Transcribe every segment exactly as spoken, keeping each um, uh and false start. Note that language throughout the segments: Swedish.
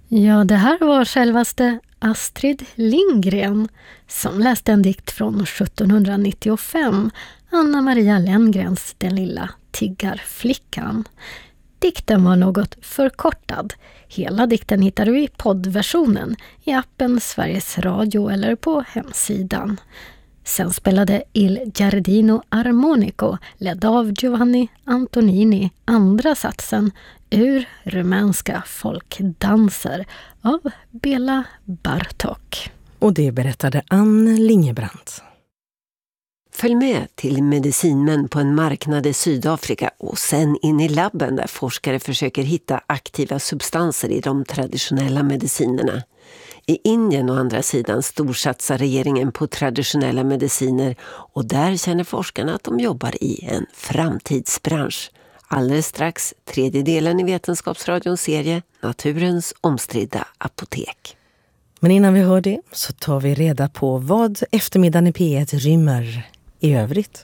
Ja, det här var självaste Astrid Lindgren som läste en dikt från sjuttonhundranittiofem, Anna Maria Lenngrens Den lilla tiggarflickan. Dikten var något förkortad. Hela dikten hittar du i poddversionen i appen Sveriges Radio eller på hemsidan. Sen spelade Il Giardino Armonico, ledd av Giovanni Antonini, andra satsen ur rumänska folkdanser av Bela Bartok. Och det berättade Ann Lingebrandt. Följ med till medicinmän på en marknad i Sydafrika och sen in i labben där forskare försöker hitta aktiva substanser i de traditionella medicinerna. I Indien å andra sidan storsatsar regeringen på traditionella mediciner och där känner forskarna att de jobbar i en framtidsbransch. Alldeles strax tredje delen i Vetenskapsradions serie Naturens omstridda apotek. Men innan vi hör det så tar vi reda på vad eftermiddagen i P ett rymmer i övrigt.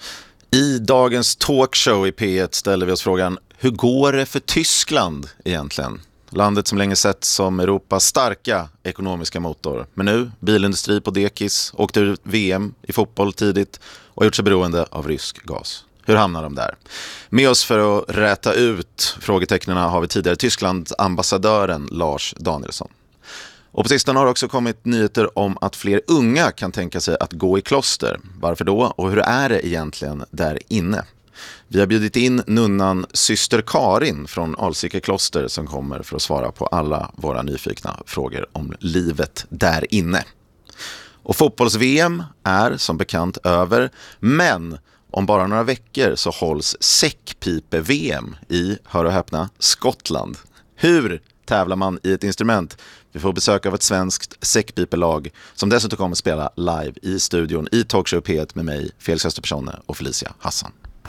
I dagens talkshow i P ett ställer vi oss frågan: hur går det för Tyskland egentligen? Landet som länge sett som Europas starka ekonomiska motor. Men nu, bilindustri på dekis, åkte ur V M i fotboll tidigt och gjort sig beroende av rysk gas. Hur hamnar de där? Med oss för att räta ut frågetecknena har vi tidigare Tyskland-ambassadören Lars Danielsson. Och på sistone har det också kommit nyheter om att fler unga kan tänka sig att gå i kloster. Varför då? Och hur är det egentligen där inne? Vi har bjudit in nunnan syster Karin från Alsike kloster som kommer för att svara på alla våra nyfikna frågor om livet där inne. Och fotbolls-V M är som bekant över, men om bara några veckor så hålls säckpipe-V M i, hör och häpna, Skottland. Hur tävlar man i ett instrument? Vi får besök av ett svenskt säckpipelag som dessutom kommer spela live i studion i Talkshow P ett med mig, Felix Österpersone och Felicia Hassan.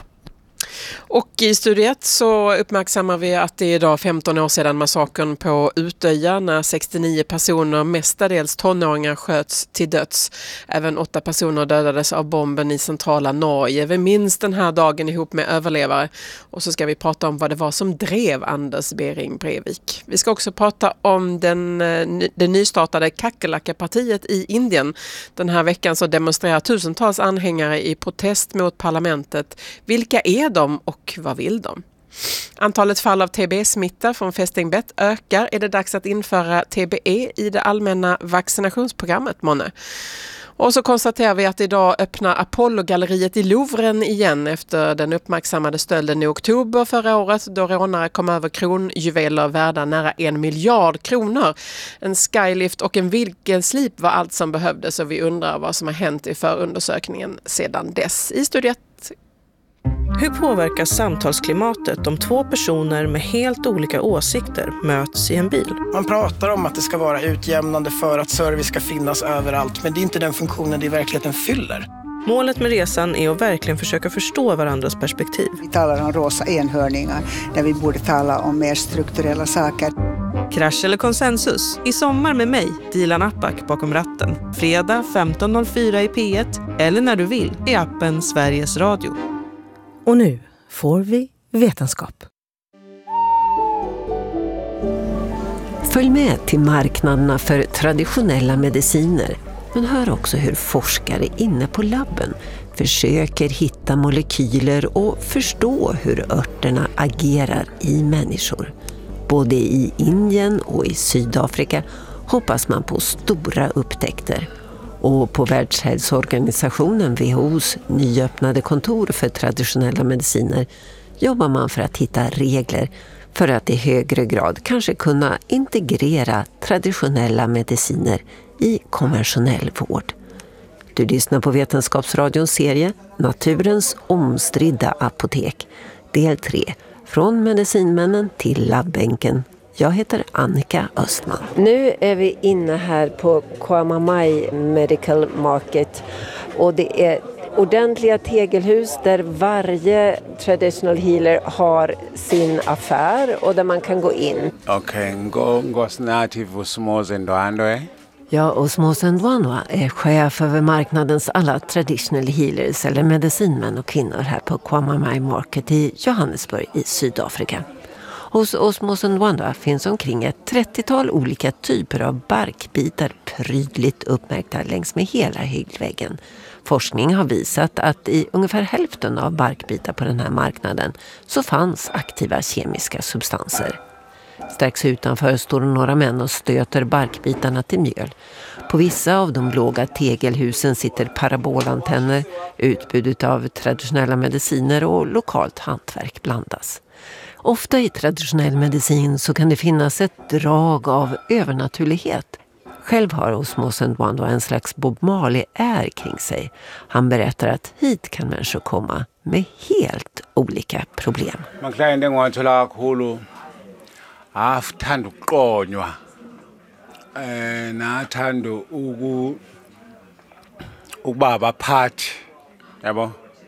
Och i studiet så uppmärksammar vi att det är idag femton år sedan massakern på Utöja när sextionio personer, mestadels tonåringar, sköts till döds. Även åtta personer dödades av bomben i centrala Norge. Vi minns den här dagen ihop med överlevare. Och så ska vi prata om vad det var som drev Anders Behring Breivik. Vi ska också prata om den, det nystartade Kakelaka-partiet i Indien. Den här veckan så demonstrerar tusentals anhängare i protest mot parlamentet. Vilka är de och vad vill de? Antalet fall av T B E-smitta från fästingbett ökar. Är det dags att införa T B E i det allmänna vaccinationsprogrammet, månne? Och så konstaterar vi att idag öppnar Apollo-galleriet i Louvren igen efter den uppmärksammade stölden i oktober förra året då rånare kom över kronjuveler värda nära en miljard kronor. En skylift och en vinkelslip var allt som behövdes och vi undrar vad som har hänt i förundersökningen sedan dess. I studiet. Hur påverkas samtalsklimatet om två personer med helt olika åsikter möts i en bil? Man pratar om att det ska vara utjämnande för att service ska finnas överallt, men det är inte den funktionen det i verkligheten fyller. Målet med resan är att verkligen försöka förstå varandras perspektiv. Vi talar om rosa enhörningar där vi borde tala om mer strukturella saker. Krasch eller konsensus? I sommar med mig, Dilan Apak bakom ratten. Fredag femton noll fyra i P ett eller när du vill i appen Sveriges Radio. Och nu får vi vetenskap. Följ med till marknaderna för traditionella mediciner. Men hör också hur forskare inne på labben försöker hitta molekyler och förstå hur örterna agerar i människor. Både i Indien och i Sydafrika hoppas man på stora upptäckter. Och på Världshälsoorganisationen W H O:s nyöppnade kontor för traditionella mediciner jobbar man för att hitta regler för att i högre grad kanske kunna integrera traditionella mediciner i konventionell vård. Du lyssnar på Vetenskapsradions serie Naturens omstridda apotek, del tre, från medicinmännen till labbänken. Jag heter Annika Östman. Nu är vi inne här på Kwamamai Medical Market och det är ordentliga tegelhus där varje traditional healer har sin affär och där man kan gå in. Okej, gå gå snart till Osmosen Ja, Osmosen Dwanwa är chef över marknadens alla traditional healers eller medicinmän och kvinnor här på Kwamamai Market i Johannesburg i Sydafrika. Hos Osmos Ndwandwe finns omkring ett trettiotal olika typer av barkbitar prydligt uppmärkta längs med hela hyggväggen. Forskning har visat att i ungefär hälften av barkbitar på den här marknaden så fanns aktiva kemiska substanser. Strax utanför står några män och stöter barkbitarna till mjöl. På vissa av de låga tegelhusen sitter parabolantenner, utbudet av traditionella mediciner och lokalt hantverk blandas. Ofta i traditionell medicin så kan det finnas ett drag av övernaturlighet. Själv har Osmos Ndwandwe en slags Bob Marley-är kring sig. Han berättar att hit kan människor komma med helt olika problem. Man klarar inte att hålla kolo. Aftando qonywa. Eh nathando uku ubaba part. Yabo.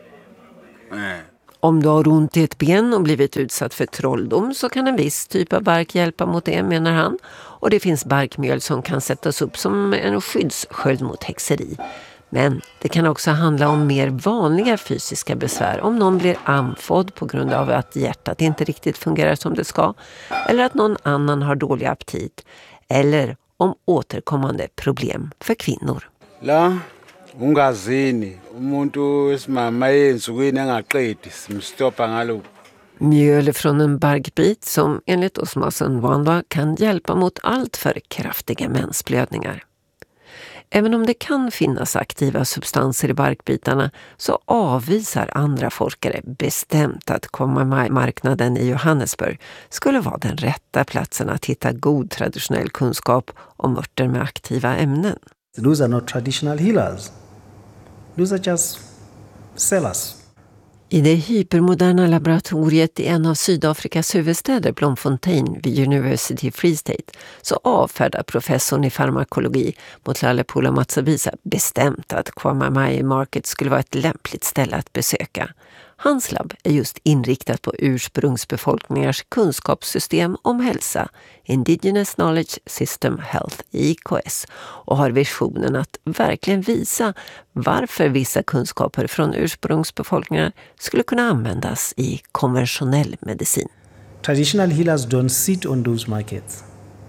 Eh Om du har ont i ett ben och blivit utsatt för trolldom så kan en viss typ av bark hjälpa mot det, menar han. Och det finns barkmjöl som kan sättas upp som en skyddssköld mot häxeri. Men det kan också handla om mer vanliga fysiska besvär. Om någon blir andfådd på grund av att hjärtat inte riktigt fungerar som det ska. Eller att någon annan har dålig aptit. Eller om återkommande problem för kvinnor. La ungazini umuntu esimama yensukwini angaqedi simstoppa ngalo. Mjöl från en barkbit som enligt Osmos Ndwandwe kan hjälpa mot allt för kraftiga mensblödningar. Även om det kan finnas aktiva substanser i barkbitarna så avvisar andra forskare bestämt att Komma-marknaden i Johannesburg skulle vara den rätta platsen att hitta god traditionell kunskap om örter med aktiva ämnen. Those are not traditional healers. Those are just sellers. I det hypermoderna laboratoriet i en av Sydafrikas huvudstäder, Bloemfontein vid University of Free State, så avfärdar professorn i farmakologi Motlalepola Matshabisa bestämt att Kwamamai Market skulle vara ett lämpligt ställe att besöka. Hans labb är just inriktat på ursprungsbefolkningars kunskapssystem om hälsa, Indigenous Knowledge System Health, I K S, och har visionen att verkligen visa varför vissa kunskaper från ursprungsbefolkningar skulle kunna användas i konventionell medicin. Traditional healers don't sit on those markets.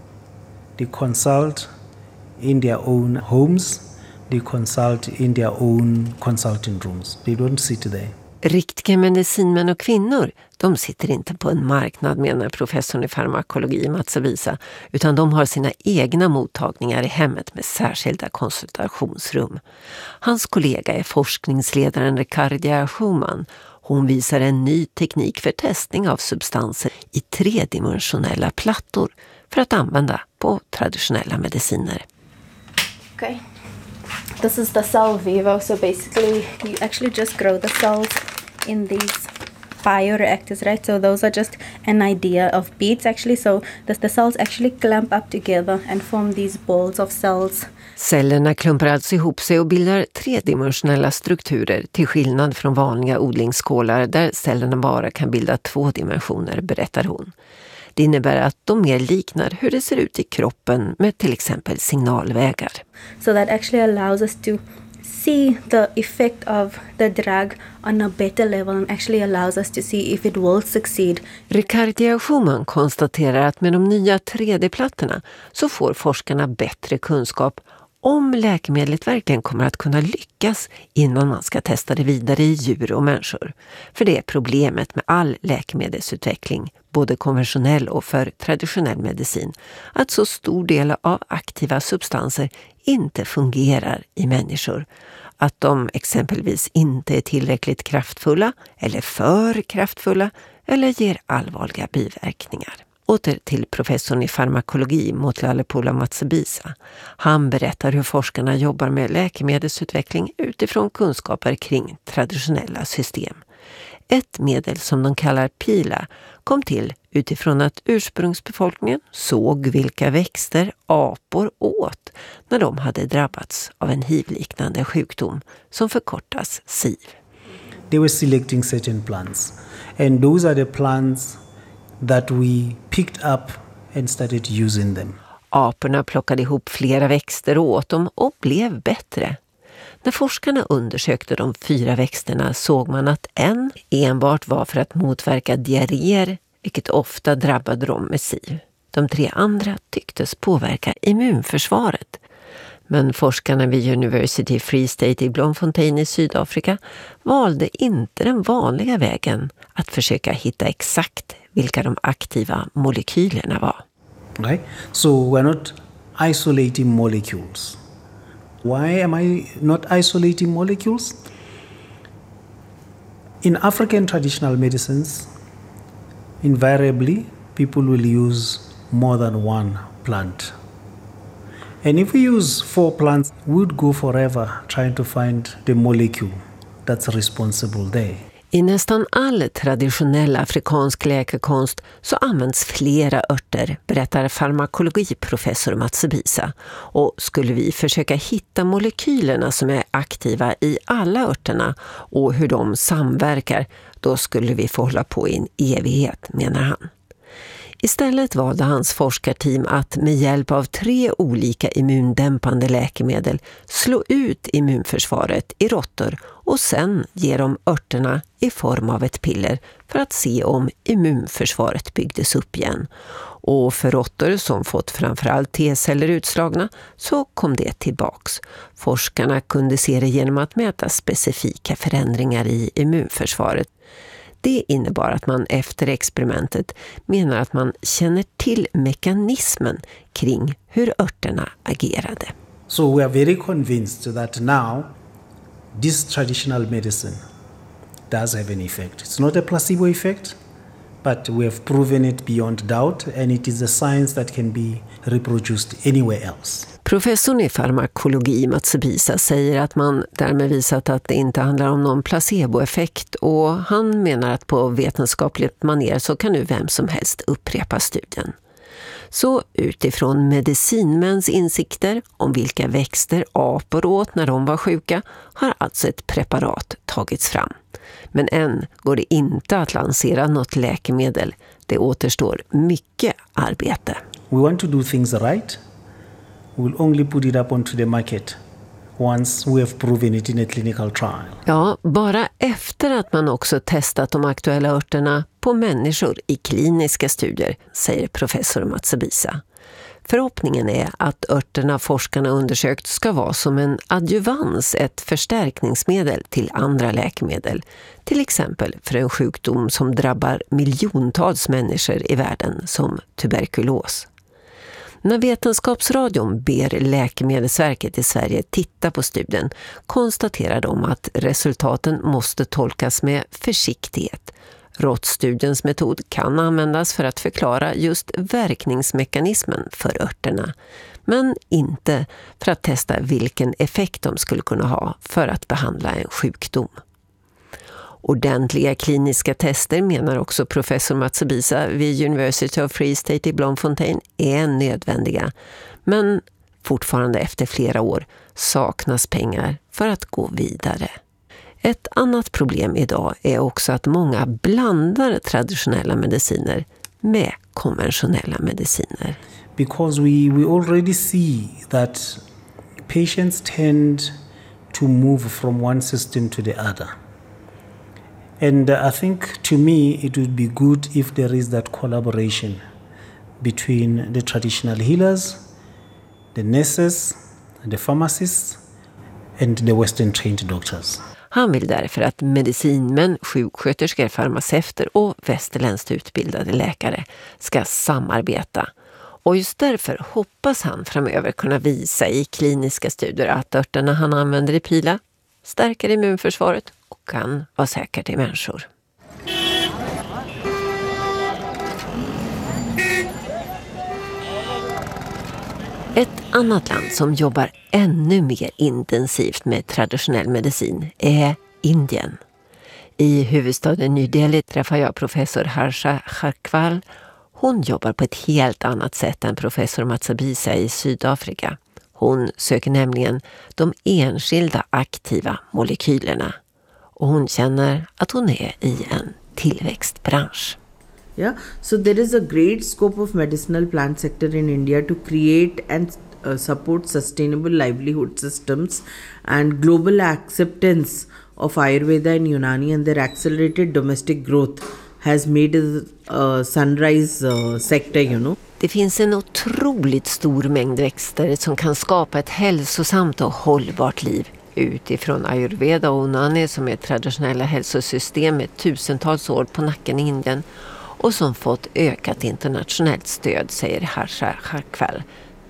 They consult in their own homes. They consult in their own consulting rooms. They don't sit there. Riktiga medicinmän och kvinnor, de sitter inte på en marknad, menar professorn i farmakologi Matshabisa, utan de har sina egna mottagningar i hemmet med särskilda konsultationsrum. Hans kollega är forskningsledaren Ricardia Schumann. Hon visar en ny teknik för testning av substanser i tredimensionella plattor för att använda på traditionella mediciner. Okay. This is the cell vivo, so basically you actually just grow the cells in these bioreactors, right? So those are just an idea of beads actually, so the, the cells actually clamp up together and form these balls of cells. Cellerna klumpar alltså ihop sig och bildar tredimensionella strukturer till skillnad från vanliga odlingsskålar där cellerna bara kan bilda två dimensioner, berättar hon. Det innebär att de mer liknar hur det ser ut i kroppen med till exempel signalvägar. So that actually allows us to see the effect of the drug on a better level and actually allows us to see if it will succeed. Ricardia Schumann konstaterar att med de nya tre D-plattorna så får forskarna bättre kunskap om läkemedlet verkligen kommer att kunna lyckas innan man ska testa det vidare i djur och människor. För det är problemet med all läkemedelsutveckling, både konventionell och för traditionell medicin, att så stor del av aktiva substanser inte fungerar i människor. Att de exempelvis inte är tillräckligt kraftfulla eller för kraftfulla eller ger allvarliga biverkningar. Åter till professorn i farmakologi Motlalepola Matshabisa. Han berättar hur forskarna jobbar med läkemedelsutveckling utifrån kunskaper kring traditionella system. Ett medel som de kallar pila kom till utifrån att ursprungsbefolkningen såg vilka växter apor åt när de hade drabbats av en hivliknande sjukdom som förkortas S I V. They were selecting certain plants, and those are the plants that we picked up and started using them. Aporna plockade ihop flera växter och åt dem och blev bättre. När forskarna undersökte de fyra växterna såg man att en enbart var för att motverka diarréer vilket ofta drabbade dem med S I V. De tre andra tycktes påverka immunförsvaret. Men forskarna vid University Free State i Bloemfontein i Sydafrika valde inte den vanliga vägen att försöka hitta exakt vilka de aktiva molekylerna var. Right? So we're not isolating molecules. Why am I not isolating molecules? In African traditional medicines, invariably people will use more than one plant. And if we use four plants, we would go forever trying to find the molecule that's responsible there. I nästan all traditionell afrikansk läkekonst så används flera örter, berättar farmakologiprofessor Matsibisa. Och skulle vi försöka hitta molekylerna som är aktiva i alla örterna och hur de samverkar, då skulle vi få hålla på i en evighet, menar han. Istället valde hans forskarteam att med hjälp av tre olika immundämpande läkemedel slå ut immunförsvaret i råttor och sen ge dem örterna i form av ett piller för att se om immunförsvaret byggdes upp igen. Och för råttor som fått framförallt T-celler utslagna så kom det tillbaks. Forskarna kunde se det genom att mäta specifika förändringar i immunförsvaret. Det innebar att man efter experimentet menar att man känner till mekanismen kring hur örterna agerade. So we are very convinced that now this traditional medicine does have an effect. It's not a placebo effect, but we have proven it beyond doubt, and it is a science that can be reproduced anywhere else. Professorn i farmakologi Matsibisa säger att man därmed visat att det inte handlar om någon placeboeffekt, och han menar att på vetenskapligt manér så kan nu vem som helst upprepa studien. Så utifrån medicinmäns insikter om vilka växter apor åt när de var sjuka har alltså ett preparat tagits fram. Men än går det inte att lansera något läkemedel. Det återstår mycket arbete. We want to do things right. We will only put it up onto the market once we have proven it in a clinical trial. Ja, bara efter att man också testat de aktuella örterna på människor i kliniska studier, säger professor Matsibisa. Förhoppningen är att örterna forskarna undersökt ska vara som en adjuvans, ett förstärkningsmedel till andra läkemedel. Till exempel för en sjukdom som drabbar miljontals människor i världen, som tuberkulos. När Vetenskapsradion ber Läkemedelsverket i Sverige titta på studien konstaterar de att resultaten måste tolkas med försiktighet. Råttstudiens metod kan användas för att förklara just verkningsmekanismen för örterna, men inte för att testa vilken effekt de skulle kunna ha för att behandla en sjukdom. Ordentliga kliniska tester, menar också professor Matsibisa vid University of Free State i Bloemfontein, är nödvändiga. Men fortfarande efter flera år saknas pengar för att gå vidare. Ett annat problem idag är också att många blandar traditionella mediciner med konventionella mediciner. Because we, we already see that patients tend to move from one system to the other. And uh, I think to me it would be good if there is that collaboration between the traditional healers, the nurses, the pharmacists and the Western trained doctors. Han vill därför att medicinmän, sjuksköterskor, farmaceuter och västerländskt utbildade läkare ska samarbeta. Och just därför hoppas han framöver kunna visa i kliniska studier att örterna han använder i pila stärker immunförsvaret och kan vara säker till människor. Ett annat land som jobbar ännu mer intensivt med traditionell medicin är Indien. I huvudstaden New Delhi träffar jag professor Harsha Kharkwal. Hon jobbar på ett helt annat sätt än professor Matsibisa i Sydafrika. Hon söker nämligen de enskilda aktiva molekylerna. Och hon känner att hon är i en tillväxtbransch. Yeah, so there is a great scope of medicinal plant sector in India to create and uh, support sustainable livelihood systems and global acceptance of Ayurveda and Unani and their accelerated domestic growth has made it a sunrise uh, sector, you know. Det finns en otroligt stor mängd växter som kan skapa ett hälsosamt och hållbart liv. Utifrån ayurveda och unani som är traditionella hälsosystem med tusentals år på nacken i Indien och som fått ökat internationellt stöd, säger Harsha Harkwal.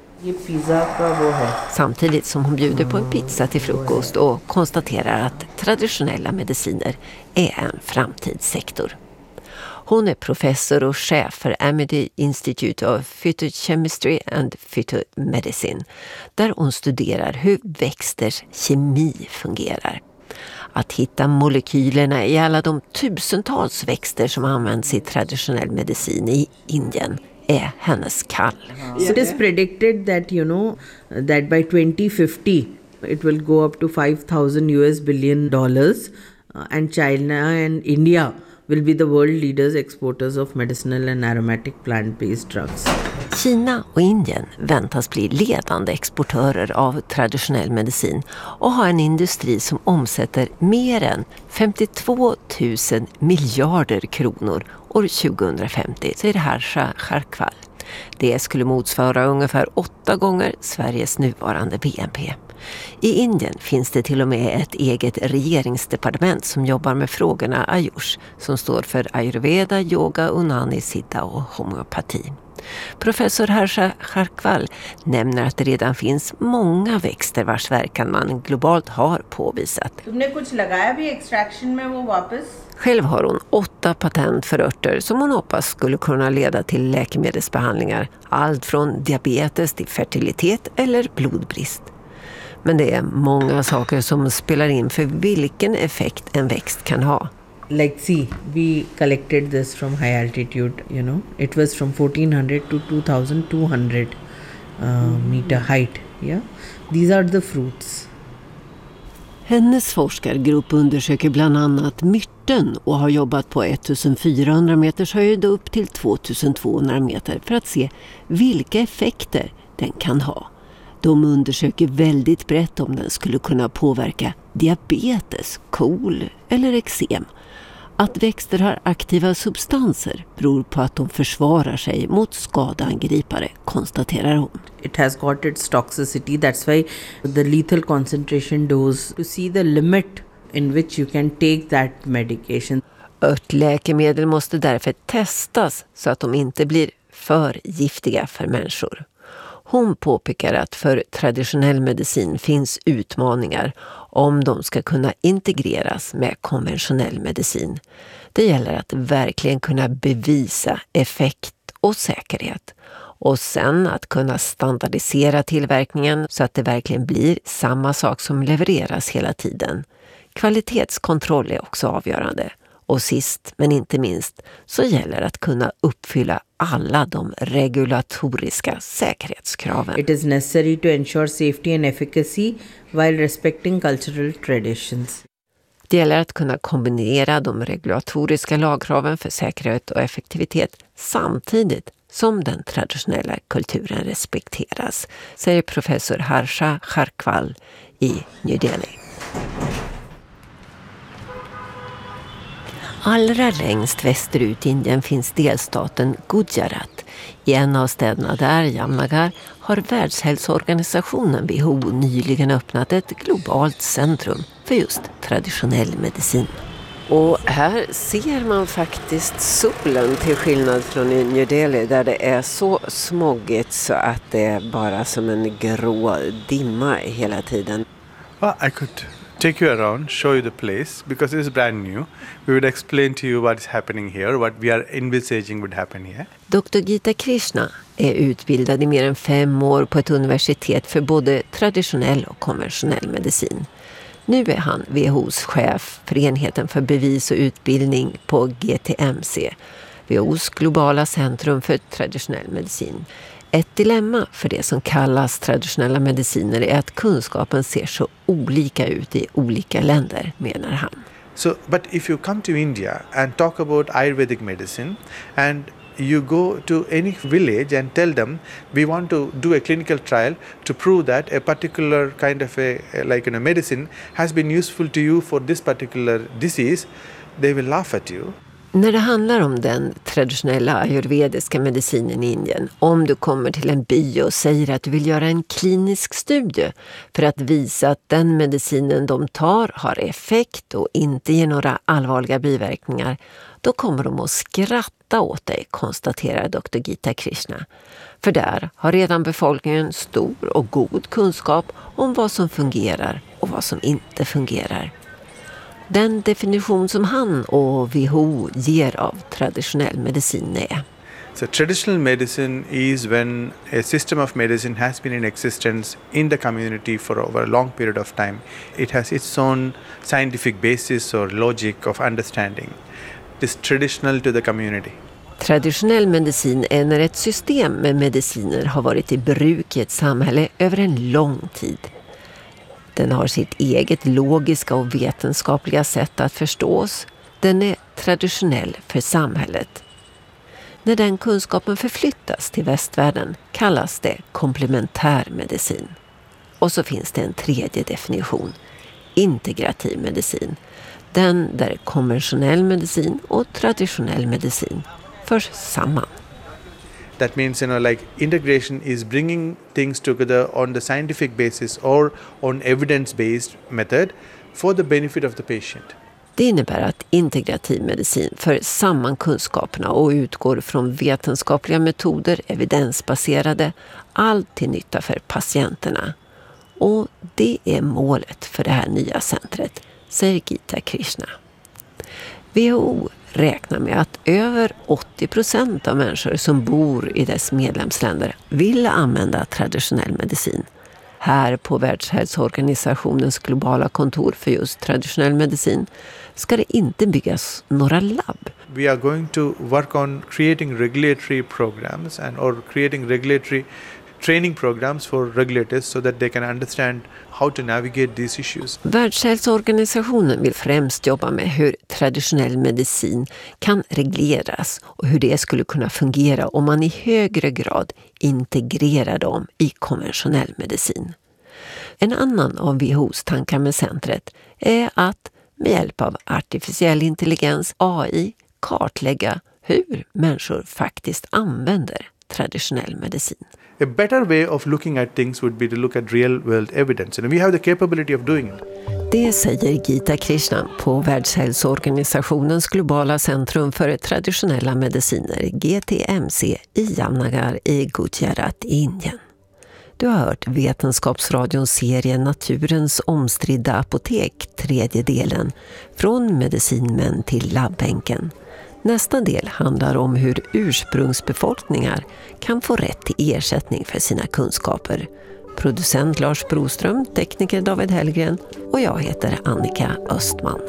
Samtidigt som hon bjuder på en pizza till frukost och konstaterar att traditionella mediciner är en framtidssektor. Hon är professor och chef för Amity Institute of Phytochemistry and Phytomedicine, där hon studerar hur växters kemi fungerar. Att hitta molekylerna i alla de tusentals växter som används i traditionell medicin i Indien är hennes kall. It is predicted that, you know, that by twenty fifty it will go up to five thousand U S billion dollars uh, and China and India will be the world leaders exporters of medicinal and aromatic plant-based drugs. Kina och Indien väntas bli ledande exportörer av traditionell medicin och ha en industri som omsätter mer än femtiotvå tusen miljarder kronor år tjugohundrafemtio, säger Harsha Harkwal. Det skulle motsvara ungefär åtta gånger Sveriges nuvarande B N P. I Indien finns det till och med ett eget regeringsdepartement som jobbar med frågorna Ayush, som står för ayurveda, yoga, unani, siddha och homeopati. Professor Harsha Harkwal nämner att det redan finns många växter vars verkan man globalt har påvisat. Själv har hon åtta patent för örter som hon hoppas skulle kunna leda till läkemedelsbehandlingar, allt från diabetes till fertilitet eller blodbrist. Men det är många saker som spelar in för vilken effekt en växt kan ha. Like see, we collected this from high altitude, you know. It was from fourteen hundred to two thousand two hundred uh, meter height, yeah. These are the fruits. Hennes forskargrupp undersöker bland annat myrten och har jobbat på fjortonhundra meters höjd upp till tvåtusentvåhundra meter för att se vilka effekter den kan ha. De undersöker väldigt brett om den skulle kunna påverka diabetes, KOL eller eksem. Att växter har aktiva substanser beror på att de försvarar sig mot skadangripare, konstaterar hon. It has got its toxicity, that's why the lethal concentration dose, to see the limit in which you can take that medication. Örtläkemedel måste därför testas så att de inte blir för giftiga för människor. Hon påpekar att för traditionell medicin finns utmaningar om de ska kunna integreras med konventionell medicin. Det gäller att verkligen kunna bevisa effekt och säkerhet. Och sen att kunna standardisera tillverkningen så att det verkligen blir samma sak som levereras hela tiden. Kvalitetskontroll är också avgörande. Och sist men inte minst så gäller att kunna uppfylla alla de regulatoriska säkerhetskraven. It is necessary to ensure safety and efficacy while respecting cultural traditions. Det gäller att kunna kombinera de regulatoriska lagkraven för säkerhet och effektivitet samtidigt som den traditionella kulturen respekteras, säger professor Harsha Harkwal i New Delhi. Allra längst västerut i Indien finns delstaten Gujarat. I en av städerna där, Jamnagar, har Världshälsoorganisationen W H O nyligen öppnat ett globalt centrum för just traditionell medicin. Och här ser man faktiskt solen till skillnad från i New Delhi där det är så smoggigt så att det är bara som en grå dimma hela tiden. Well, I could take you around, show you the place because it is brand new. We would explain to you what is happening here, what we are envisaging would happen here. doktor Gita Krishna är utbildad i mer än fem år på ett universitet för både traditionell och konventionell medicin. Nu är han W H O:s chef för enheten för bevis och utbildning på G T M C, W H O:s globala centrum för traditionell medicin. Ett dilemma för det som kallas traditionella mediciner är att kunskapen ser så olika ut i olika länder, menar han. So, but if you come to India and talk about Ayurvedic medicine and you go to any village and tell them we want to do a clinical trial to prove that a particular kind of a like you know, medicine has been useful to you for this particular disease, they will laugh at you. När det handlar om den traditionella ayurvediska medicinen i Indien, om du kommer till en by och säger att du vill göra en klinisk studie för att visa att den medicinen de tar har effekt och inte ger några allvarliga biverkningar, då kommer de att skratta åt dig, konstaterar doktor Gita Krishna. För där har redan befolkningen stor och god kunskap om vad som fungerar och vad som inte fungerar. Den definition som han och W H O ger av traditionell medicin är: So traditional medicine is when a system of medicine has been in existence in the community for over a long period of time. It has its own scientific basis or logic of understanding. It is traditional to the community. Traditionell medicin är när ett system med mediciner har varit i bruk i ett samhälle över en lång tid. Den har sitt eget logiska och vetenskapliga sätt att förstås. Den är traditionell för samhället. När den kunskapen förflyttas till västvärlden kallas det komplementärmedicin. Och så finns det en tredje definition: integrativ medicin. Den där konventionell medicin och traditionell medicin förs samman. That means, you know, like integration is bringing things together on the scientific basis or on evidence-based method for the benefit of the patient. Det innebär att integrativ medicin för samman kunskaperna och utgår från vetenskapliga metoder, evidensbaserade, allt till nytta för patienterna. Och det är målet för det här nya centret, säger Gita Krishna. W H O räknar med att över åttio procent av människor som bor i dess medlemsländer vill använda traditionell medicin. Här på Världshälsoorganisationens globala kontor för just traditionell medicin ska det inte byggas några labb. We are going to work on creating regulatory programs and or creating regulatory training programs for regulators so that they can understand how to navigate these issues. Världshälsoorganisationen vill främst jobba med hur traditionell medicin kan regleras och hur det skulle kunna fungera om man i högre grad integrerar dem i konventionell medicin. En annan av W H O:s tankar med centret är att med hjälp av artificiell intelligens, A I, kartlägga hur människor faktiskt använder traditionell medicin. A better way of looking at things would be to look at real world evidence, and we have the capability of doing it. Det säger Gita Krishna på Världshälsoorganisationens globala centrum för traditionella mediciner, G T M C, i Jamnagar i Gujarat i Indien. Du har hört Vetenskapsradions serie Naturens omstridda apotek, tredje delen, från medicinmän till labbänken. Nästa del handlar om hur ursprungsbefolkningar kan få rätt till ersättning för sina kunskaper. Producent Lars Broström, tekniker David Hellgren och jag heter Annika Östman.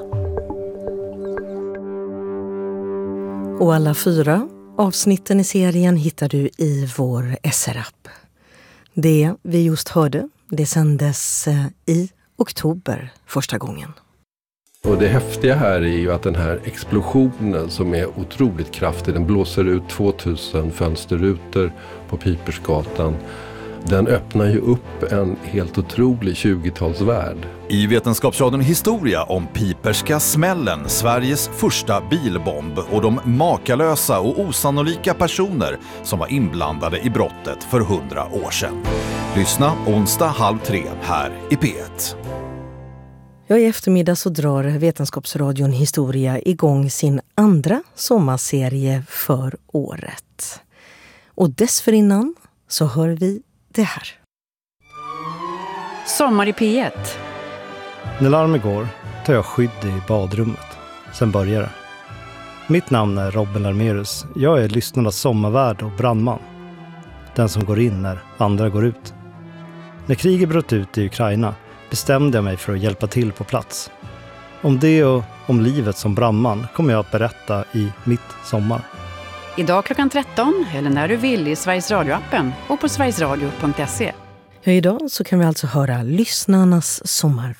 Och alla fyra avsnitten i serien hittar du i vår S R-app. Det vi just hörde, det sändes i oktober första gången. Och det häftiga här är ju att den här explosionen som är otroligt kraftig, den blåser ut tvåtusen fönsterrutor på Pipersgatan. Den öppnar ju upp en helt otrolig tjugotalsvärld. I Vetenskapsradion historia om Piperska smällen, Sveriges första bilbomb och de makalösa och osannolika personer som var inblandade i brottet för hundra år sedan. Lyssna onsdag halv tre här i P ett. Ja, i eftermiddag så drar Vetenskapsradion historia igång sin andra sommarserie för året. Och dessförinnan så hör vi det här. Sommar i P ett. När larmet går tar jag skydd i badrummet. Sen börjar det. Mitt namn är Robin Larmerus. Jag är lyssnarnas sommarvärd och brandman. Den som går in när andra går ut. När kriget bröt ut i Ukraina bestämde jag mig för att hjälpa till på plats. Om det och om livet som brandman kommer jag att berätta i Mitt sommar. Idag klockan tretton eller när du vill i Sveriges Radio-appen och på sverigesradio punkt se. Ja, idag så kan vi alltså höra lyssnarnas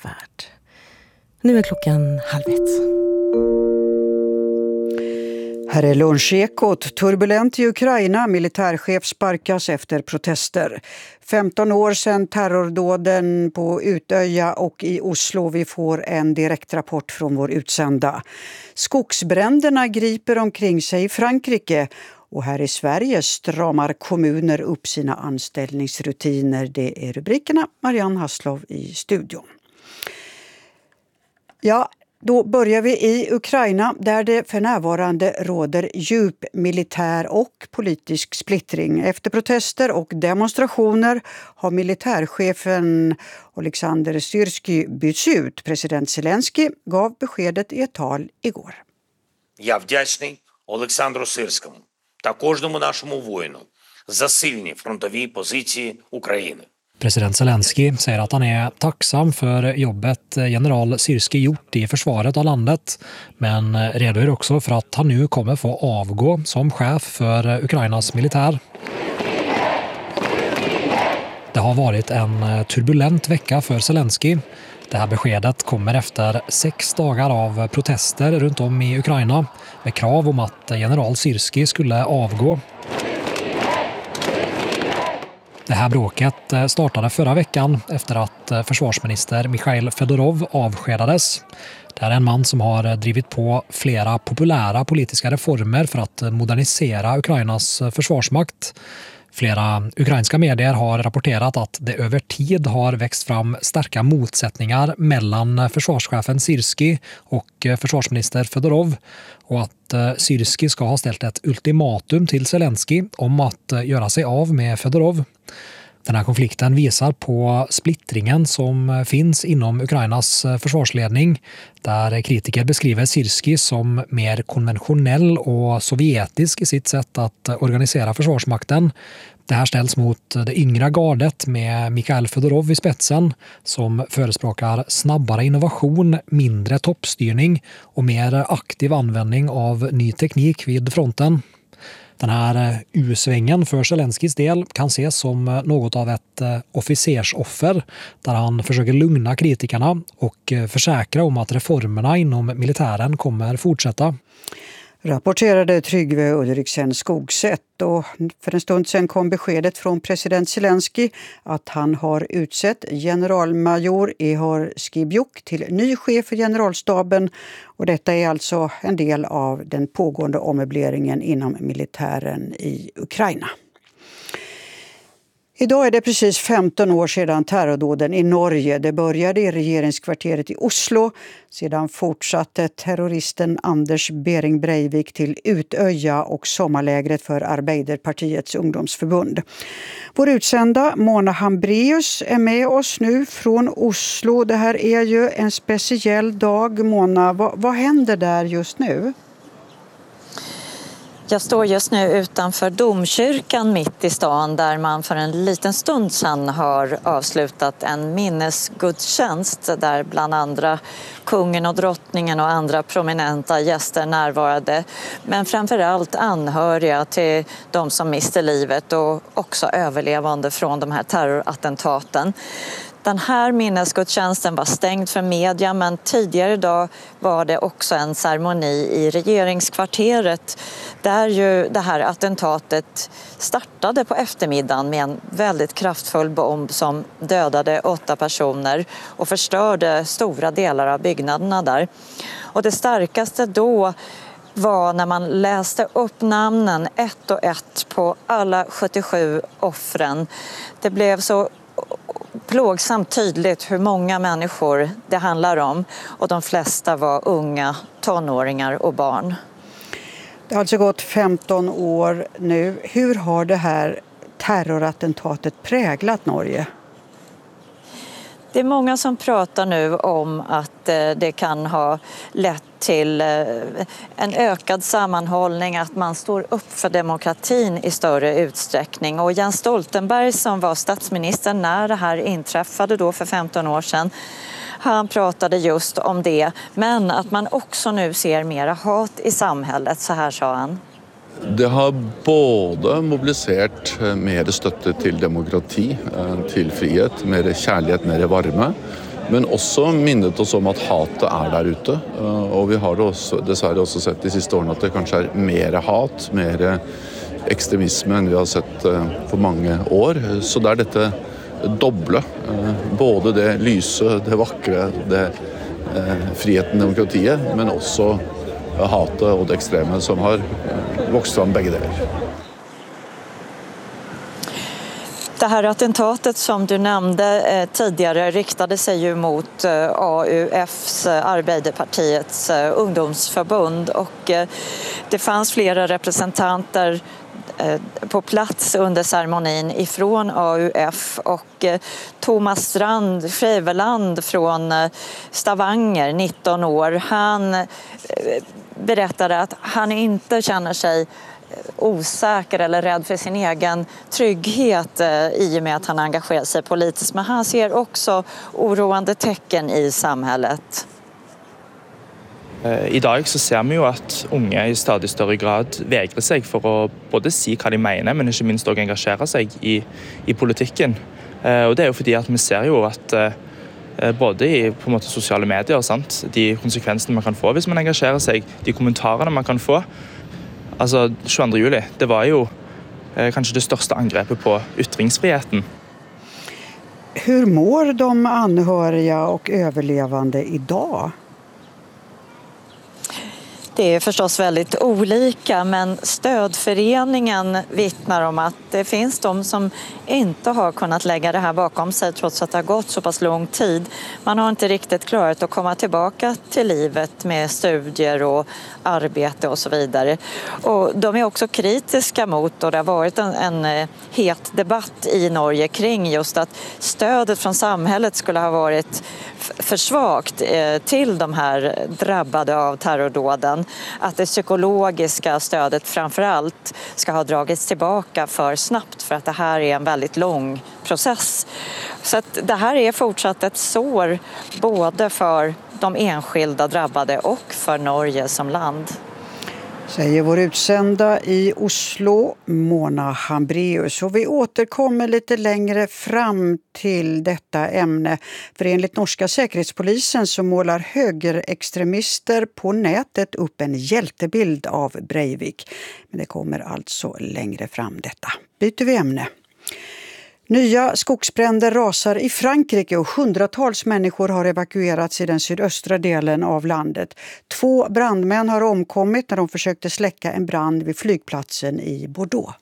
sommarvärld. Nu är klockan halv ett. Här är Lunchekot. Turbulent i Ukraina. Militärchef sparkas efter protester. femton år sedan terrordåden på Utöja och i Oslo. Vi får en direktrapport från vår utsända. Skogsbränderna griper omkring sig i Frankrike. Och här i Sverige stramar kommuner upp sina anställningsrutiner. Det är rubrikerna. Marianne Hasslov i studion. Ja, då börjar vi i Ukraina där det för närvarande råder djup militär och politisk splittring. Efter protester och demonstrationer har militärchefen Oleksandr Syrskij bytts ut. President Zelensky gav beskedet i ett tal igår. Я вдячний Олександру Сирському та кожному нашому воїну за сильні фронтові позиції України. President Zelensky säger att han är tacksam för jobbet general Syrskij gjort i försvaret av landet, men redogör också för att han nu kommer få avgå som chef för Ukrainas militär. Det har varit en turbulent vecka för Zelensky. Det här beskedet kommer efter sex dagar av protester runt om i Ukraina med krav om att general Syrskij skulle avgå. Det här bråket startade förra veckan efter att försvarsminister Mikhail Fedorov avskedades. Det är en man som har drivit på flera populära politiska reformer för att modernisera Ukrainas försvarsmakt. Flera ukrainska medier har rapporterat att det över tid har växt fram starka motsättningar mellan försvarschefen Syrskij och försvarsminister Fedorov och att Syrskij ska ha ställt ett ultimatum till Zelensky om att göra sig av med Fedorov. Den här konflikten visar på splittringen som finns inom Ukrainas försvarsledning, där kritiker beskriver Syrskij som mer konventionell och sovjetisk i sitt sätt att organisera försvarsmakten. Det här ställs mot det yngre gardet med Mikhail Fedorov i spetsen som förespråkar snabbare innovation, mindre toppstyrning och mer aktiv användning av ny teknik vid fronten. Den här U-svängen för Zelenskys del kan ses som något av ett officersoffer där han försöker lugna kritikerna och försäkra om att reformerna inom militären kommer fortsätta. Rapporterade Tryggve Ulriksen Skogsätt, och för en stund sedan kom beskedet från president Zelensky att han har utsett generalmajor Ihor Skibiuk till ny chef för generalstaben, och detta är alltså en del av den pågående ommöbleringen inom militären i Ukraina. Idag är det precis femton år sedan terrordåden i Norge. Det började i regeringskvarteret i Oslo. Sedan fortsatte terroristen Anders Behring Breivik till Utöja och sommarlägret för Arbeiderpartiets ungdomsförbund. Vår utsända Mona Hambreus är med oss nu från Oslo. Det här är ju en speciell dag. Mona, vad, vad händer där just nu? Jag står just nu utanför domkyrkan mitt i stan där man för en liten stund sedan har avslutat en minnesgudstjänst där bland andra kungen och drottningen och andra prominenta gäster närvarade. Men framförallt anhöriga till de som miste livet och också överlevande från de här terrorattentaten. Den här minnesgudstjänsten var stängd för media, men tidigare idag var det också en ceremoni i regeringskvarteret där ju det här attentatet startade på eftermiddagen med en väldigt kraftfull bomb som dödade åtta personer och förstörde stora delar av byggnaderna där. Och det starkaste då var när man läste upp namnen ett och ett på alla sjuttiosju offren. Det blev så plågsamt tydligt hur många människor det handlar om, och de flesta var unga, tonåringar och barn. Det har alltså gått femton år nu. Hur har det här terrorattentatet präglat Norge? Det är många som pratar nu om att det kan ha lett till en ökad sammanhållning, att man står upp för demokratin i större utsträckning. Och Jens Stoltenberg, som var statsminister när det här inträffade då för femton år sedan, han pratade just om det, men att man också nu ser mera hat i samhället, så här sa han. Det har både mobiliserat mer stötte till demokrati, till frihet, mer kärlek, mer varme. men också minnet oss om att hatet är där ute. Och vi har det också, dessvärre också sett de sista åren att det kanske är mer hat, mer extremism än vi har sett på många år. Så där är detta dubbla, både det lyse, det vackra, det friheten, demokratiet, men också hatet och det extrema som har vuxit fram bägge delar. Det här attentatet som du nämnde eh, tidigare riktade sig ju mot eh, A U F:s, eh, Arbeiderpartiets eh, ungdomsförbund, och eh, det fanns flera representanter eh, på plats under ceremonin ifrån A U F, och eh, Thomas Strand Skjæveland från eh, Stavanger, nitton år, han eh, berättade att han inte känner sig osäker eller rädd för sin egen trygghet eh, i och med att han engagerar sig politiskt. Men han ser också oroande tecken i samhället. I dag så ser vi ju att unga i stadig större grad vägrar sig för att både säga vad de menar, men inte minst också engagera sig i, i politiken. Eh, och det är ju för att vi ser ju att eh, både i på något sociala medier, sant, de konsekvenserna man kan få hvis man engagerar sig, de kommentarerna man kan få. Alltså tjugoandra juli, det var ju eh, kanske det största angreppet på yttringsfriheten. Hur mår de anhöriga och överlevande idag? Det är förstås väldigt olika, men stödföreningen vittnar om att det finns de som inte har kunnat lägga det här bakom sig trots att det har gått så pass lång tid. Man har inte riktigt klarat att komma tillbaka till livet med studier och arbete och så vidare. Och de är också kritiska mot, och det har varit en, en het debatt i Norge kring just att stödet från samhället skulle ha varit för svagt till de här drabbade av terrordåden. Att det psykologiska stödet framförallt ska ha dragits tillbaka för snabbt, för att det här är en väldigt lång process. Så att det här är fortsatt ett sår både för de enskilda drabbade och för Norge som land. Säger vår utsända i Oslo, Mona Hambreus. Och vi återkommer lite längre fram till detta ämne. För enligt norska säkerhetspolisen så målar högerextremister på nätet upp en hjältebild av Breivik. Men det kommer alltså längre fram detta. Byter vi ämne. Nya skogsbränder rasar i Frankrike och hundratals människor har evakuerats i den sydöstra delen av landet. Två brandmän har omkommit när de försökte släcka en brand vid flygplatsen i Bordeaux.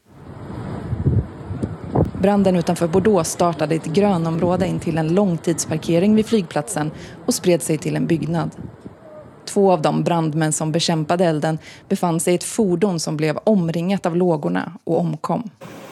Branden utanför Bordeaux startade i ett grönområde in till en långtidsparkering vid flygplatsen och spred sig till en byggnad. Två av de brandmän som bekämpade elden befann sig i ett fordon som blev omringat av lågorna och omkom.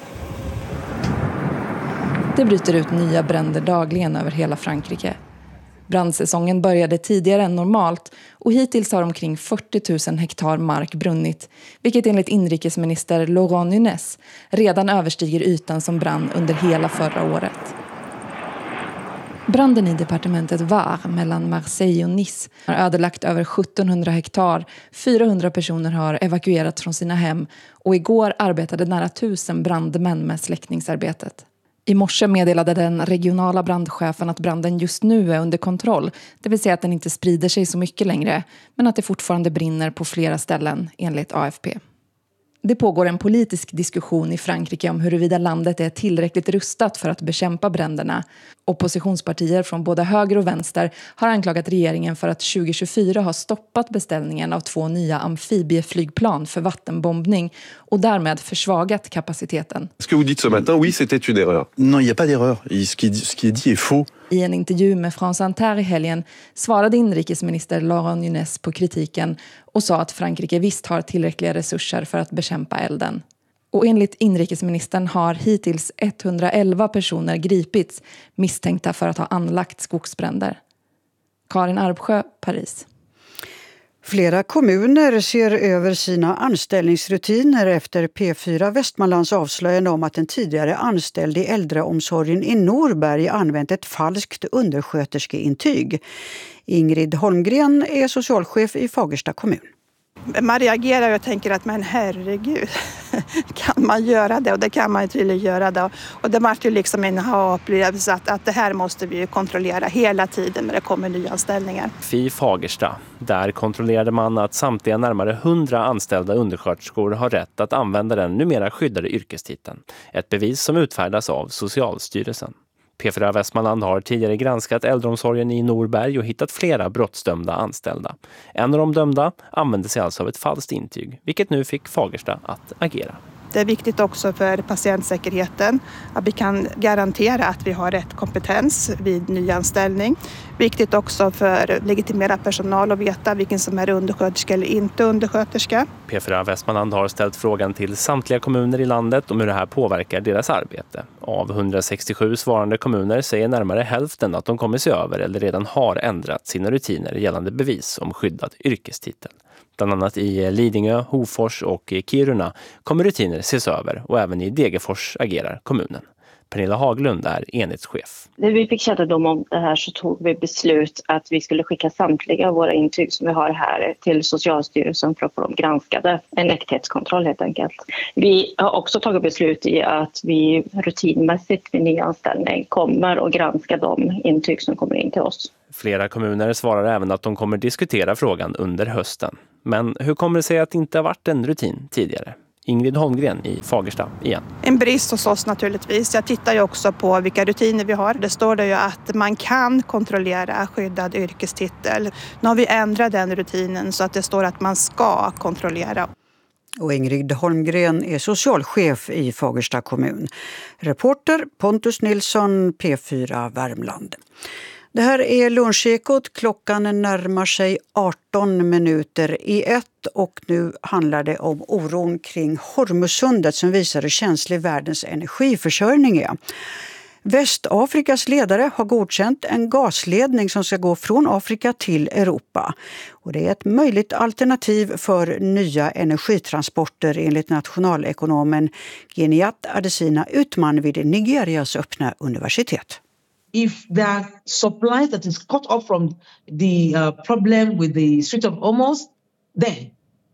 Det bryter ut nya bränder dagligen över hela Frankrike. Brandsäsongen började tidigare än normalt och hittills har omkring fyrtio tusen hektar mark brunnit, vilket enligt inrikesminister Laurent Nunez redan överstiger ytan som brann under hela förra året. Branden i departementet Var mellan Marseille och Nice har ödelagt över sjuttonhundra hektar, fyrahundra personer har evakuerats från sina hem och igår arbetade nära tusen brandmän med släckningsarbetet. I morse meddelade den regionala brandchefen att branden just nu är under kontroll, det vill säga att den inte sprider sig så mycket längre, men att det fortfarande brinner på flera ställen enligt A F P. Det pågår en politisk diskussion i Frankrike om huruvida landet är tillräckligt rustat för att bekämpa bränderna. Oppositionspartier från både höger och vänster har anklagat regeringen för att tjugo tjugofyra har stoppat beställningen av två nya amfibieflygplan för vattenbombning och därmed försvagat kapaciteten. Ce que vous dites ce matin, oui, c'était une erreur. Non, il n'y a pas d'erreur. Ce qui, ce qui est dit est faux. I en intervju med France Inter i helgen svarade inrikesminister Laurent Nunez på kritiken och sa att Frankrike visst har tillräckliga resurser för att bekämpa elden. Och enligt inrikesministern har hittills etthundraelva personer gripits misstänkta för att ha anlagt skogsbränder. Karin Arbsjö, Paris. Flera kommuner ser över sina anställningsrutiner efter P fyra Västmanlands avslöjande om att en tidigare anställd i äldreomsorgen i Norberg använt ett falskt undersköterskeintyg. Ingrid Holmgren är socialchef i Fagersta kommun. Man reagerar och tänker att men herregud, kan man göra det? Och det kan man ju tydligen göra det. Och det var ju liksom en ha-upplevelse att, att det här måste vi ju kontrollera hela tiden när det kommer nyanställningar. F I Fagersta, där kontrollerade man att samtliga närmare hundra anställda undersköterskor har rätt att använda den numera skyddade yrkestiteln. Ett bevis som utfärdas av Socialstyrelsen. P fyra Västmanland har tidigare granskat äldreomsorgen i Norberg och hittat flera brottsdömda anställda. En av de dömda använde sig alltså av ett falskt intyg, vilket nu fick Fagersta att agera. Det är viktigt också för patientsäkerheten att vi kan garantera att vi har rätt kompetens vid nyanställning. Viktigt också för legitimerad personal att veta vilken som är undersköterska eller inte undersköterska. P fyra Västmanland har ställt frågan till samtliga kommuner i landet om hur det här påverkar deras arbete. Av hundrasextiosju svarande kommuner säger närmare hälften att de kommer se över eller redan har ändrat sina rutiner gällande bevis om skyddad yrkestitel. Bland annat i Lidingö, Hofors och Kiruna kommer rutiner ses över och även i Degerfors agerar kommunen. Pernilla Haglund är enhetschef. När vi fick kännedom om det här så tog vi beslut att vi skulle skicka samtliga våra intyg som vi har här till Socialstyrelsen för att få dem granskade. En äkthetskontroll helt enkelt. Vi har också tagit beslut i att vi rutinmässigt vid nyanställning kommer att granska de intyg som kommer in till oss. Flera kommuner svarar även att de kommer diskutera frågan under hösten. Men hur kommer det sig att det inte har varit en rutin tidigare? Ingrid Holmgren i Fagersta igen. En brist hos oss naturligtvis. Jag tittar ju också på vilka rutiner vi har. Det står det ju att man kan kontrollera skyddad yrkestitel. Nu har vi ändrat den rutinen så att det står att man ska kontrollera. Och Ingrid Holmgren är socialchef i Fagersta kommun. Reporter Pontus Nilsson, P fyra Värmland. Det här är Lunchekot. Klockan närmar sig arton minuter i ett och nu handlar det om oron kring Hormuzsundet som visar hur känslig världens energiförsörjning är. Västafrikas ledare har godkänt en gasledning som ska gå från Afrika till Europa. Och det är ett möjligt alternativ för nya energitransporter enligt nationalekonomen Geniat Adesina Utman vid Nigerias öppna universitet. If the supply that is cut off from the uh, problem with the Strait of Hormuz, then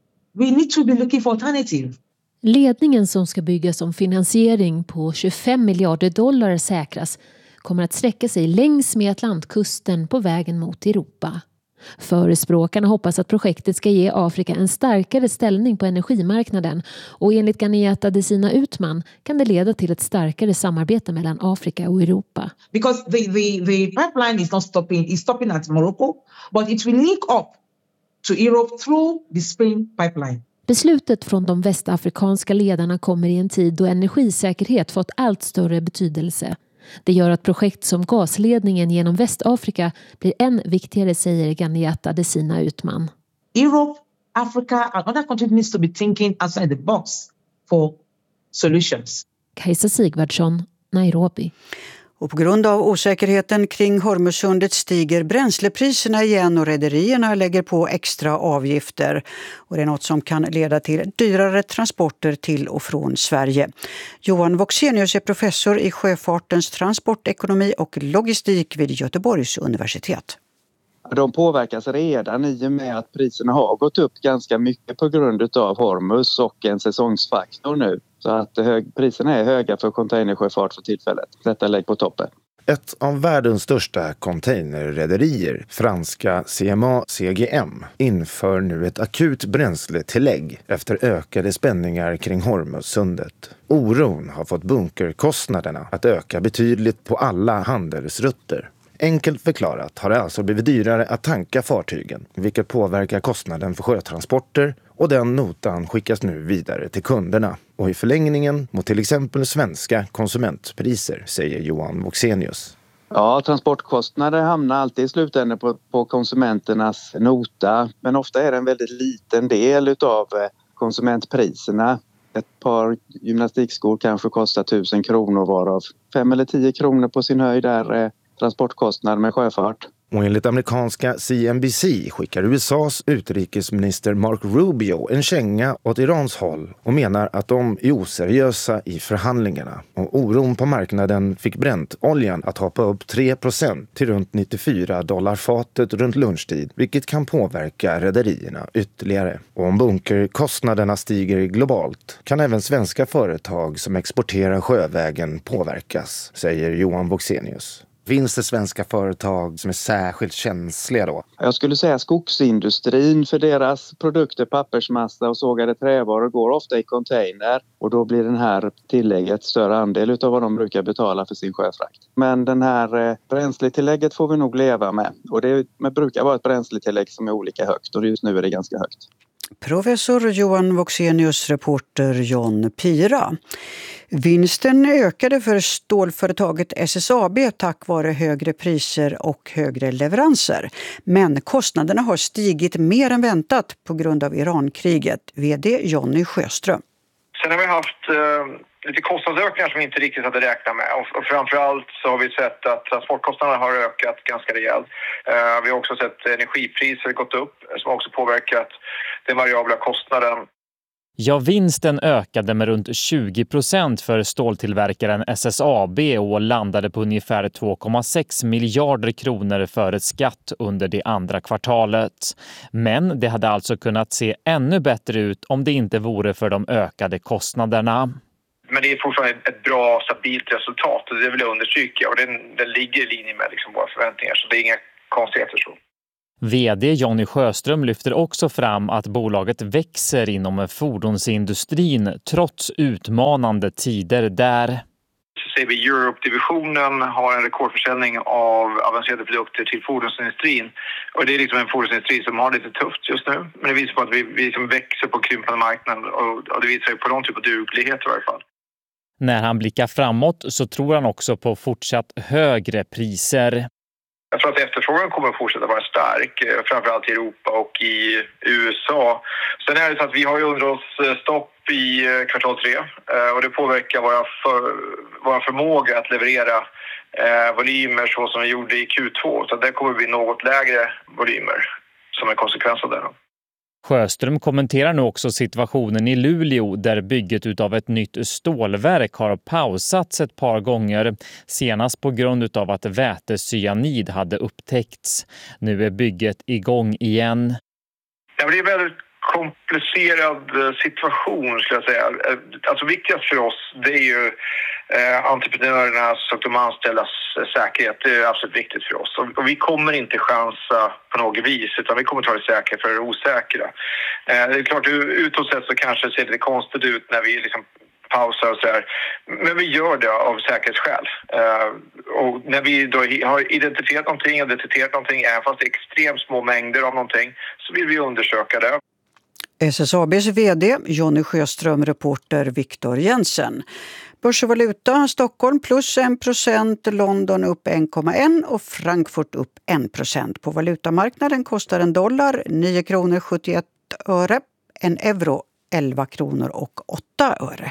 we need to be looking for alternative. Ledningen som ska byggas om finansiering på tjugofem miljarder dollar säkras kommer att sträcka sig längs med Atlantkusten på vägen mot Europa. Förespråkarna hoppas att projektet ska ge Afrika en starkare ställning på energimarknaden och enligt Geniat Adesina Utman kan det leda till ett starkare samarbete mellan Afrika och Europa. Because the, the, the pipeline is not stopping, it's stopping at Morocco, but it will link up to Europe through the Spain pipeline. Beslutet från de västafrikanska ledarna kommer i en tid då energisäkerhet fått allt större betydelse. Det gör att projekt som gasledningen genom Västafrika blir än viktigare, säger Geniat Adesina Utman. Europe, Africa and other countries needs to be thinking outside the box for solutions. Kajsa Sigvardsson, Nairobi. Och på grund av osäkerheten kring Hormuzsundet stiger bränslepriserna igen och rederierna lägger på extra avgifter. Och det är något som kan leda till dyrare transporter till och från Sverige. Johan Voxenius är professor i sjöfartens transportekonomi och logistik vid Göteborgs universitet. De påverkas redan i och med att priserna har gått upp ganska mycket på grund av Hormuz och en säsongsfaktor nu. Så att hög, priserna är höga för containersjöfart för tillfället. Detta lägg på toppen. Ett av världens största containerrederier, franska C M A C G M, inför nu ett akut bränsletillägg efter ökade spänningar kring Hormuzsundet. Oron har fått bunkerkostnaderna att öka betydligt på alla handelsrutter. Enkelt förklarat har det alltså blivit dyrare att tanka fartygen, vilket påverkar kostnaden för sjötransporter, och den notan skickas nu vidare till kunderna. Och i förlängningen mot till exempel svenska konsumentpriser, säger Johan Voxenius. Ja, transportkostnader hamnar alltid i slutändan på, på konsumenternas nota, men ofta är det en väldigt liten del av konsumentpriserna. Ett par gymnastikskor kanske kostar tusen kronor, varav fem eller tio kronor på sin höjd är transportkostnad med sjöfart. Och enligt amerikanska C N B C skickar U S A:s utrikesminister Mark Rubio en känga åt Irans håll och menar att de är oseriösa i förhandlingarna. Och oron på marknaden fick Brentoljan att hoppa upp tre procent till runt nittiofyra dollar fatet runt lunchtid, vilket kan påverka rederierna ytterligare. Och om bunkerkostnaderna stiger globalt kan även svenska företag som exporterar sjövägen påverkas, säger Johan Voxenius. Finns det svenska företag som är särskilt känsliga då? Jag skulle säga skogsindustrin, för deras produkter, pappersmassa och sågade trävaror går ofta i container. Och då blir den här tillägget större andel av vad de brukar betala för sin sjöfrakt. Men den här eh, bränsletillägget får vi nog leva med. Och det är, brukar vara ett bränsletillägg som är olika högt och just nu är det ganska högt. Professor Johan Voxenius, reporter John Pira. Vinsten ökade för stålföretaget S S A B tack vare högre priser och högre leveranser. Men kostnaderna har stigit mer än väntat på grund av Irankriget. V D Jonny Sjöström. Sen har vi haft eh, lite kostnadsökningar som vi inte riktigt hade räknat med. Och, och framförallt så har vi sett att transportkostnaderna har ökat ganska rejält. Eh, vi har också sett energipriser gått upp som också påverkat den variabla kostnaden. Ja, vinsten ökade med runt tjugo procent för ståltillverkaren S S A B och landade på ungefär två komma sex miljarder kronor före skatt under det andra kvartalet. Men det hade alltså kunnat se ännu bättre ut om det inte vore för de ökade kostnaderna. Men det är fortfarande ett bra, stabilt resultat och det vill jag understryka. Och den, den ligger i linje med liksom våra förväntningar, så det är inga konstigheter så. V D Jonny Sjöström lyfter också fram att bolaget växer inom fordonsindustrin trots utmanande tider där. Så ser vi Europe-divisionen har en rekordförsäljning av avancerade produkter till fordonsindustrin. Och det är liksom en fordonsindustri som har lite tufft just nu. Men det visar på att vi, vi liksom växer på krympande marknaden och, och det visar ju på någon typ av duglighet i varje fall. När han blickar framåt så tror han också på fortsatt högre priser. Jag tror att efterfrågan kommer att fortsätta vara stark, framförallt i Europa och i U S A. Sen är det så att vi har ju underhållsstopp i kvartal tre och det påverkar våra, för, våra förmåga att leverera eh, volymer så som vi gjorde i Q två. Så det kommer att bli något lägre volymer som en konsekvens av det. Sjöström kommenterar nu också situationen i Luleå där bygget utav ett nytt stålverk har pausats ett par gånger, senast på grund av att vätecyanid hade upptäckts. Nu är bygget igång igen. Ja, det är en väldigt komplicerad situation skulle jag säga. Alltså viktigast för oss det är ju eh, entreprenörernas och de anställdas säkerhet. Det är absolut viktigt för oss. Och, och vi kommer inte chansa på något vis utan vi kommer ta det säkra för det osäkra. Eh, det är klart utåt sett så kanske det ser lite konstigt ut när vi liksom pausar och så här. Men vi gör det av säkerhetsskäl. Uh, och när vi då har identifierat någonting och detekterat någonting, även fast det är extremt små mängder av någonting, så vill vi undersöka det. S S A B:s V D Jonny Sjöström, reporter Viktor Jensen. Börs och valuta, Stockholm plus en procent, London upp en komma ett och Frankfurt upp en procent. På valutamarknaden kostar en dollar nio kronor sjuttioett öre, en euro elva kronor och åtta öre.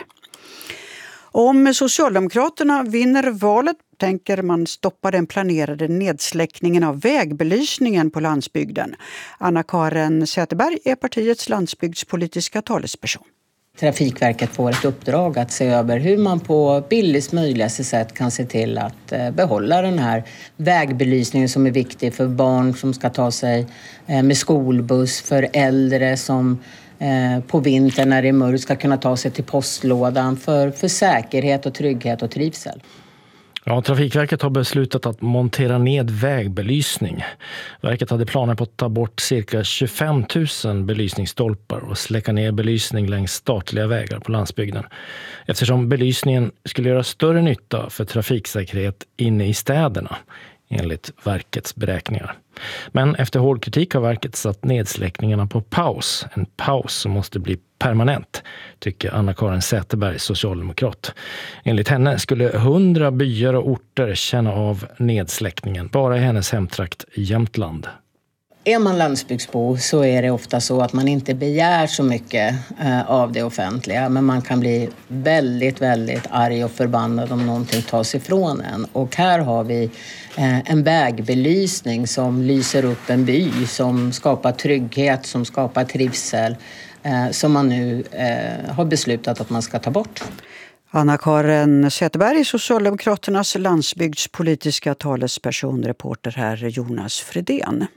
Om Socialdemokraterna vinner valet tänker man stoppa den planerade nedsläckningen av vägbelysningen på landsbygden. Anna-Karin Säterberg är partiets landsbygdspolitiska talesperson. Trafikverket får ett uppdrag att se över hur man på billigast möjligaste sätt kan se till att behålla den här vägbelysningen som är viktig för barn som ska ta sig med skolbuss, för äldre som på vintern när det är mörkt ska kunna ta sig till postlådan, för, för säkerhet och trygghet och trivsel. Ja, Trafikverket har beslutat att montera ned vägbelysning. Verket hade planer på att ta bort cirka tjugofem tusen belysningsstolpar och släcka ner belysning längs statliga vägar på landsbygden. Eftersom belysningen skulle göra större nytta för trafiksäkerhet inne i städerna, enligt verkets beräkningar. Men efter hård kritik har verket satt nedsläckningarna på paus. En paus som måste bli permanent, tycker Anna-Karin Säterberg, socialdemokrat. Enligt henne skulle hundra byar och orter känna av nedsläckningen bara i hennes hemtrakt i Jämtland. Är man landsbygdsbo så är det ofta så att man inte begär så mycket eh, av det offentliga. Men man kan bli väldigt, väldigt arg och förbannad om någonting tas ifrån en. Och här har vi eh, en vägbelysning som lyser upp en by, som skapar trygghet, som skapar trivsel. Eh, som man nu eh, har beslutat att man ska ta bort. Anna-Karin Zetterberg, Socialdemokraternas landsbygdspolitiska talesperson, reporter här Jonas Fredén.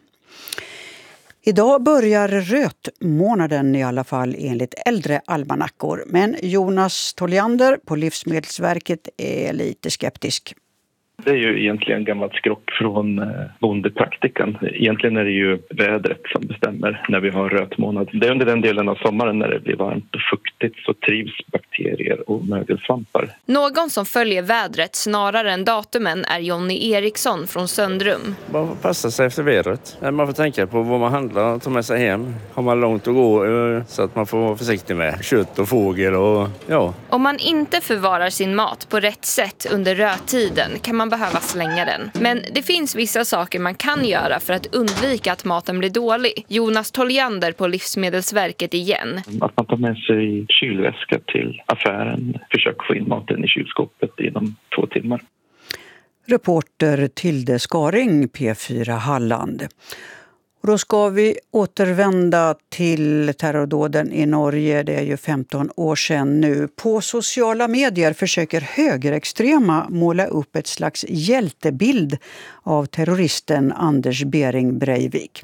Idag börjar rötmånaden i alla fall enligt äldre almanackor. Men Jonas Toljander på Livsmedelsverket är lite skeptisk. Det är ju egentligen gammalt skrock från bondepraktikan. Egentligen är det ju vädret som bestämmer när vi har rötmånad. Det är under den delen av sommaren när det blir varmt och fuktigt så trivs bakterier och mögelsvampar. Någon som följer vädret snarare än datumen är Jonny Eriksson från Söndrum. Man får passa sig efter vädret. Man får tänka på vad man handlar och ta med sig hem. Har man långt att gå så att man får vara försiktig med kött och fågel och ja. Om man inte förvarar sin mat på rätt sätt under röttiden kan man behöva slänga den. Men det finns vissa saker man kan göra för att undvika att maten blir dålig. Jonas Toljander på Livsmedelsverket igen. Att man tar med sig kylväska till affären. Försök få in maten i kylskåpet inom två timmar. Reporter Tilde Skaring, P fyra Halland. Och då ska vi återvända till terrordåden i Norge. Det är ju femton år sedan nu. På sociala medier försöker högerextrema måla upp ett slags hjältebild av terroristen Anders Behring Breivik.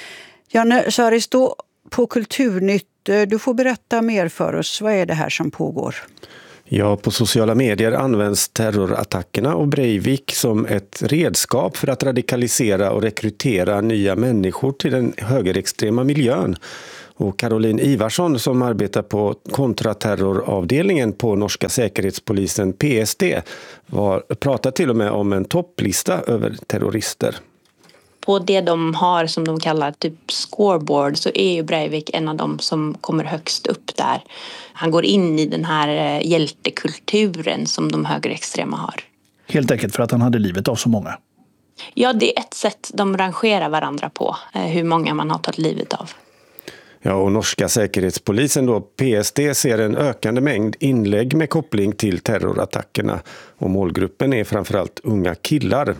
Janne Saristo på Kulturnytt, du får berätta mer för oss. Vad är det här som pågår? Ja, på sociala medier används terrorattackerna och Breivik som ett redskap för att radikalisera och rekrytera nya människor till den högerextrema miljön. Och Caroline Ivarsson som arbetar på kontraterroravdelningen på norska säkerhetspolisen P S D var, pratar till och med om en topplista över terrorister. På det de har som de kallar typ scoreboard så är ju Breivik en av dem som kommer högst upp där. Han går in i den här hjältekulturen som de högerextrema har. Helt enkelt för att han hade livet av så många? Ja, det är ett sätt de rangerar varandra på, hur många man har tagit livet av. Ja, och norska säkerhetspolisen då, P S D, ser en ökande mängd inlägg med koppling till terrorattackerna. Och målgruppen är framförallt unga killar.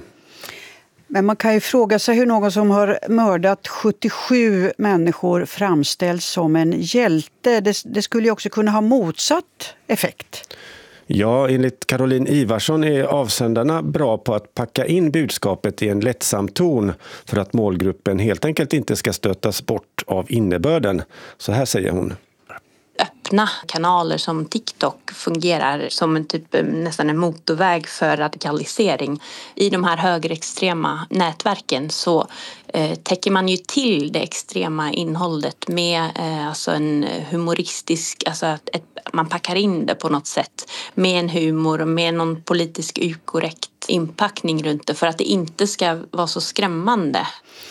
Men man kan ju fråga sig hur någon som har mördat sjuttiosju människor framställs som en hjälte. Det, det skulle ju också kunna ha motsatt effekt. Ja, enligt Caroline Ivarsson är avsändarna bra på att packa in budskapet i en lättsam ton för att målgruppen helt enkelt inte ska stötas bort av innebörden. Så här säger hon. Öppna kanaler som TikTok fungerar som en typ nästan en motorväg för radikalisering. I de här högerextrema nätverken så eh, täcker man ju till det extrema innehållet med eh, alltså en humoristisk, alltså att ett, man packar in det på något sätt med en humor och med någon politisk ukorrekt inpackning runt det för att det inte ska vara så skrämmande.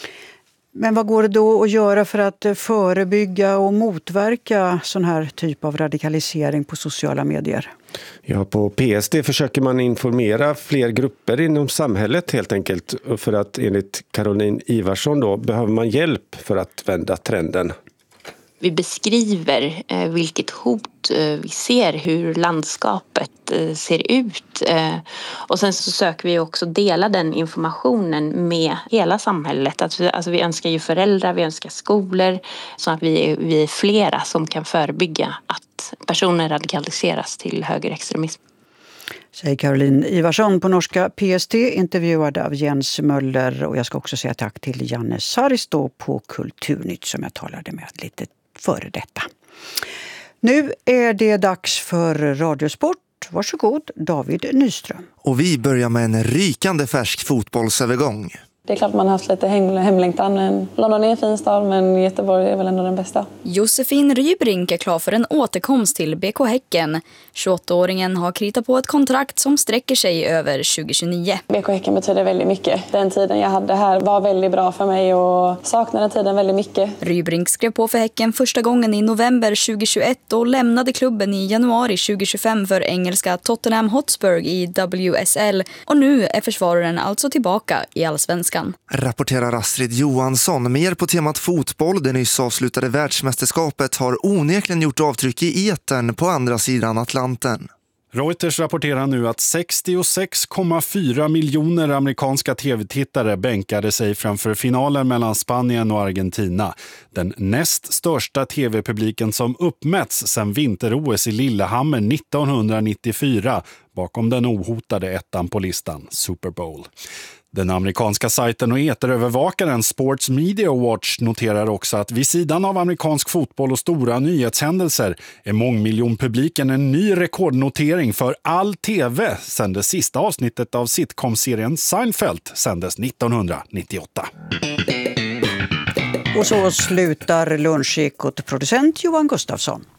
Men vad går det då att göra för att förebygga och motverka sån här typ av radikalisering på sociala medier? Ja, på P S D försöker man informera fler grupper inom samhället helt enkelt. För att enligt Caroline Ivarsson då behöver man hjälp för att vända trenden. Vi beskriver eh, vilket hot eh, vi ser, hur landskapet eh, ser ut. Eh, och sen så söker vi också dela den informationen med hela samhället. Alltså, alltså vi önskar ju föräldrar, vi önskar skolor så att vi, vi är flera som kan förebygga att personer radikaliseras till högerextremism. Säger Caroline Ivarsson på norska P S D, intervjuad av Jens Möller. Och jag ska också säga tack till Janne Saristo på Kulturnytt som jag talade med lite före detta. Nu är det dags för Radiosport. Varsågod, David Nyström. Och vi börjar med en rykande färsk fotbollsövergång. Det är klart man har haft lite hemlängtan. London är en fin stad, men Göteborg är väl ändå den bästa. Josefin Rybrink är klar för en återkomst till B K Häcken. tjugoåttaåringen har kritat på ett kontrakt som sträcker sig över tjugohundratjugonio. B K Häcken betyder väldigt mycket. Den tiden jag hade här var väldigt bra för mig och saknade tiden väldigt mycket. Rybrink skrev på för Häcken första gången i november tjugohundratjugoett och lämnade klubben i januari tjugohundratjugofem för engelska Tottenham Hotspur i W S L. Och nu är försvararen alltså tillbaka i Allsvenskan. Rapporterar Astrid Johansson. Mer på temat fotboll. Det nyss avslutade världsmästerskapet har onekligen gjort avtryck i etern på andra sidan Atlanten. Reuters rapporterar nu att sextiosex komma fyra miljoner amerikanska tv-tittare bänkade sig framför finalen mellan Spanien och Argentina. Den näst största tv-publiken som uppmätts sedan vinter-O S i Lillehammer nittonhundranittiofyra, bakom den ohotade ettan på listan, Super Bowl. Den amerikanska sajten och eterövervakaren Sports Media Watch noterar också att vid sidan av amerikansk fotboll och stora nyhetshändelser är mångmiljonpubliken en ny rekordnotering för all tv sedan det sista avsnittet av sitcom-serien Seinfeld sändes nittonhundranittioåtta. Och så slutar Lunchekot, producent Johan Gustafsson.